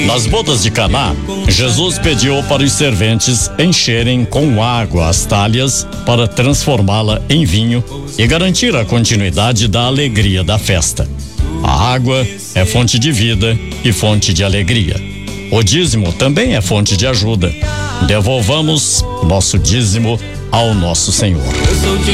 Nas bodas de Caná, Jesus pediu para os serventes encherem com água as talhas para transformá-la em vinho e garantir a continuidade da alegria da festa. A água é fonte de vida e fonte de alegria. O dízimo também é fonte de ajuda. Devolvamos nosso dízimo ao nosso Senhor.